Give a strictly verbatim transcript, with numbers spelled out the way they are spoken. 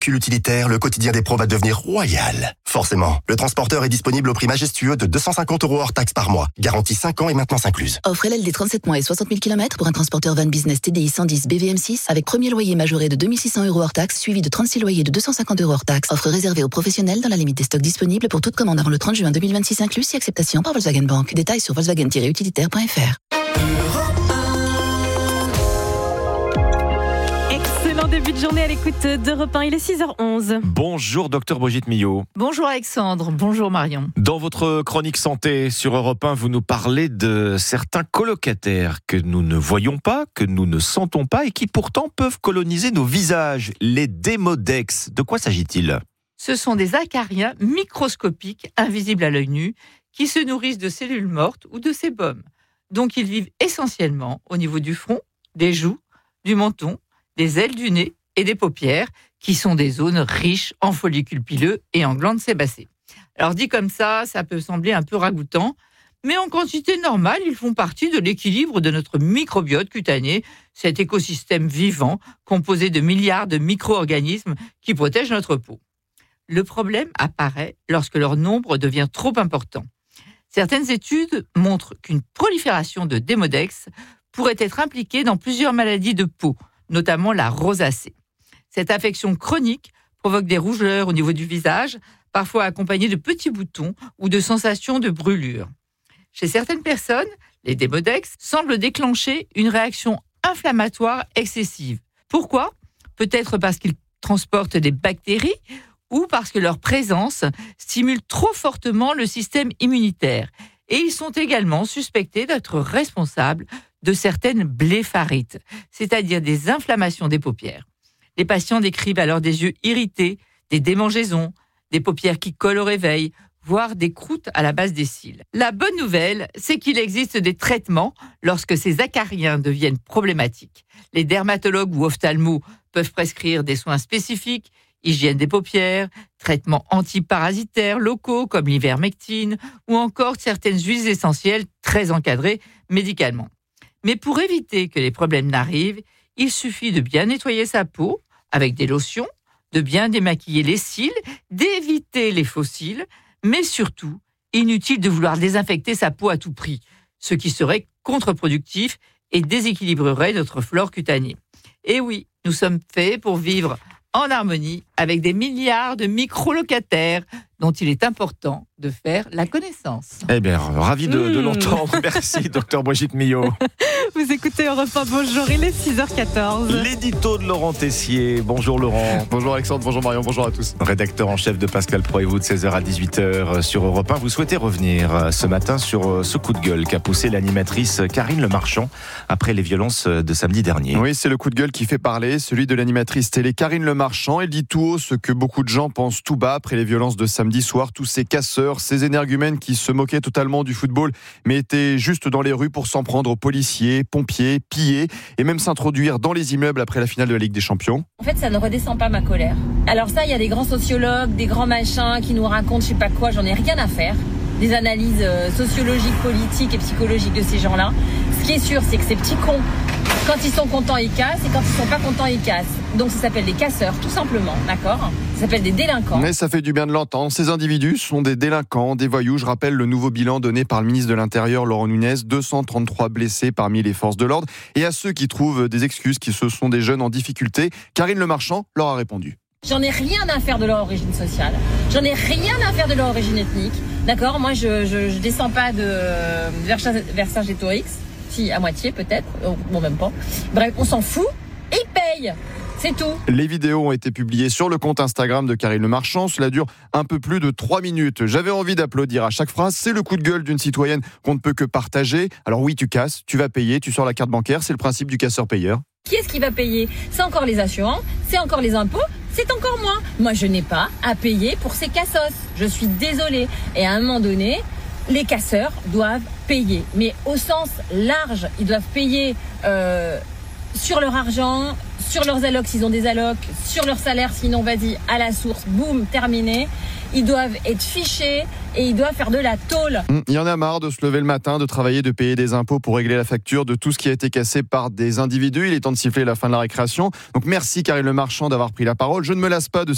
Puis l'utilitaire, le quotidien des pros va devenir royal. Forcément, le transporteur est disponible au prix majestueux de deux cent cinquante euros hors taxe par mois. Garantie cinq ans et maintenance incluse. Offre L L D trente-sept mois et soixante mille kilomètres pour un transporteur van business T D I cent dix B V M six avec premier loyer majoré de deux mille six cents euros hors taxe suivi de trente-six loyers de deux cent cinquante euros hors taxe. Offre réservée aux professionnels dans la limite des stocks disponibles pour toute commande avant le trente juin deux mille vingt-six inclus si acceptation par Volkswagen Bank. Détails sur volkswagen tiret utilitaire point f r. Excellent début de journée à l'écoute d'Europe un, il est six heures onze. Bonjour docteur Brigitte Millot. Bonjour Alexandre, bonjour Marion. Dans votre chronique santé sur Europe un, vous nous parlez de certains colocataires que nous ne voyons pas, que nous ne sentons pas et qui pourtant peuvent coloniser nos visages, les démodex. De quoi s'agit-il ? Ce sont des acariens microscopiques, invisibles à l'œil nu, qui se nourrissent de cellules mortes ou de sébum. Donc ils vivent essentiellement au niveau du front, des joues, du menton, des ailes du nez et des paupières, qui sont des zones riches en follicules pileux et en glandes sébacées. Alors dit comme ça, ça peut sembler un peu ragoûtant, mais en quantité normale, ils font partie de l'équilibre de notre microbiote cutané, cet écosystème vivant composé de milliards de micro-organismes qui protègent notre peau. Le problème apparaît lorsque leur nombre devient trop important. Certaines études montrent qu'une prolifération de démodex pourrait être impliquée dans plusieurs maladies de peau, notamment la rosacée. Cette affection chronique provoque des rougeurs au niveau du visage, parfois accompagnées de petits boutons ou de sensations de brûlure. Chez certaines personnes, les démodex semblent déclencher une réaction inflammatoire excessive. Pourquoi ? Peut-être parce qu'ils transportent des bactéries ou parce que leur présence stimule trop fortement le système immunitaire. Et ils sont également suspectés d'être responsables de certaines bléphaриtes, c'est-à-dire des inflammations des paupières. Les patients décrivent alors des yeux irrités, des démangeaisons, des paupières qui collent au réveil, voire des croûtes à la base des cils. La bonne nouvelle, c'est qu'il existe des traitements lorsque ces acariens deviennent problématiques. Les dermatologues ou ophtalmos peuvent prescrire des soins spécifiques, hygiène des paupières, traitements antiparasitaires locaux comme l'ivermectine ou encore certaines huiles essentielles très encadrées médicalement. Mais pour éviter que les problèmes n'arrivent, il suffit de bien nettoyer sa peau avec des lotions, de bien démaquiller les cils, d'éviter les faux cils, mais surtout, inutile de vouloir désinfecter sa peau à tout prix, ce qui serait contre-productif et déséquilibrerait notre flore cutanée. Et oui, nous sommes faits pour vivre en harmonie avec des milliards de micro-locataires dont il est important de faire la connaissance. Eh bien, ravi de, mmh. de l'entendre. Merci, docteur Brigitte Millot. Vous écoutez Europe un, bonjour, il est six heures quatorze. L'édito de Laurent Tessier. Bonjour Laurent. Bonjour Alexandre, bonjour Marion, bonjour à tous. Rédacteur en chef de Pascal Pro et vous de seize heures à dix-huit heures sur Europe un. Vous souhaitez revenir ce matin sur ce coup de gueule qu'a poussé l'animatrice Karine Le Marchand après les violences de samedi dernier. Oui, c'est le coup de gueule qui fait parler, celui de l'animatrice télé Karine Le Marchand. Elle dit tout haut ce que beaucoup de gens pensent tout bas après les violences de samedi soir. Tous ces casseurs, ces énergumènes qui se moquaient totalement du football, mais étaient juste dans les rues pour s'en prendre aux policiers, pompiers, piller et même s'introduire dans les immeubles après la finale de la Ligue des Champions. En fait, ça ne redescend pas ma colère. Alors ça, il y a des grands sociologues, des grands machins qui nous racontent je sais pas quoi, j'en ai rien à faire. Des analyses sociologiques, politiques et psychologiques de ces gens-là. Ce qui est sûr, c'est que ces petits cons, quand ils sont contents, ils cassent, et quand ils sont pas contents, ils cassent. Donc ça s'appelle des casseurs, tout simplement, d'accord ? Ça s'appelle des délinquants. Mais ça fait du bien de l'entendre. Ces individus sont des délinquants, des voyous. Je rappelle le nouveau bilan donné par le ministre de l'Intérieur, Laurent Nunez, deux cent trente-trois blessés parmi les forces de l'ordre. Et à ceux qui trouvent des excuses, qui ce sont des jeunes en difficulté, Karine Le Marchand leur a répondu. J'en ai rien à faire de leur origine sociale. J'en ai rien à faire de leur origine ethnique. D'accord ? Moi, je, je, je descends pas de Vercingétorix. Si, à moitié peut-être. Bon, même pas. Bref, on s'en fout. Et ils payent. C'est tout. Les vidéos ont été publiées sur le compte Instagram de Karine Le Marchand. Cela dure un peu plus de trois minutes. J'avais envie d'applaudir à chaque phrase. C'est le coup de gueule d'une citoyenne qu'on ne peut que partager. Alors oui, tu casses, tu vas payer, tu sors la carte bancaire. C'est le principe du casseur-payeur. Qui est-ce qui va payer ? C'est encore les assurances, c'est encore les impôts, c'est encore moi. Moi, je n'ai pas à payer pour ces cassos. Je suis désolée. Et à un moment donné, les casseurs doivent payer. Mais au sens large, ils doivent payer euh, sur leur argent, sur leurs allocs s'ils ont des allocs, sur leur salaire sinon, vas-y, à la source, boum, terminé. Ils doivent être fichés et ils doivent faire de la tôle. Il y en a marre de se lever le matin, de travailler, de payer des impôts pour régler la facture de tout ce qui a été cassé par des individus. Il est temps de siffler la fin de la récréation. Donc merci Karine Le Marchand d'avoir pris la parole. Je ne me lasse pas de